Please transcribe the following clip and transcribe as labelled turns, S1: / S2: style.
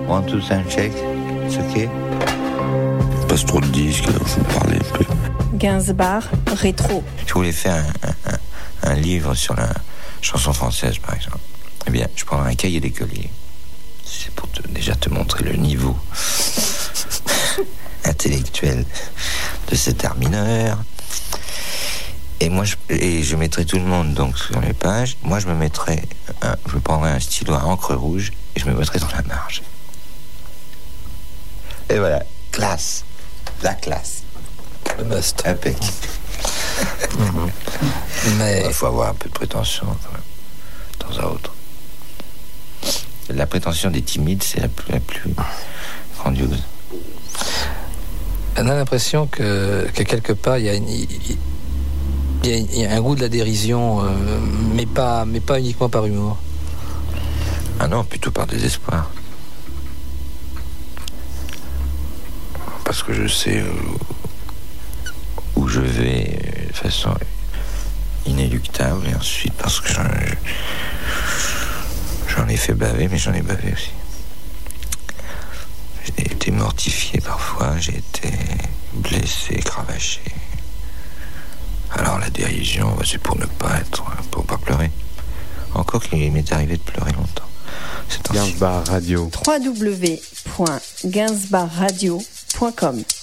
S1: 1, 2, sound check. It's okay.
S2: Il passe trop de disques, il faut parler un peu.
S3: Gainsbourg rétro.
S1: Je voulais faire un livre sur la chanson française, par exemple. Eh bien, je prendrai un cahier d'écolier. C'est pour déjà te montrer le niveau intellectuel de cet art mineur. Et moi, je mettrai tout le monde donc sur les pages. Moi, je prendrai un stylo à encre rouge et je me mettrai dans la marge. Et voilà, classe. La classe.
S4: Le must.
S1: Impec.
S4: Mais
S1: il faut avoir un peu de prétention, quand même, de temps à autre. La prétention des timides, c'est la plus grandiose.
S4: on a l'impression que quelque part, il y a un goût de la dérision, mais pas uniquement par humour.
S1: Ah non, plutôt par désespoir. Parce que je sais où je vais de façon inéluctable, et ensuite parce que j'en ai fait baver, mais j'en ai bavé aussi. J'ai été mortifié parfois, j'ai été blessé, cravaché. Alors la dérision, c'est pour pas pleurer. Encore qu'il m'est arrivé de pleurer longtemps.
S5: Gainsbourg Radio.
S3: www.gainsbourgradio.com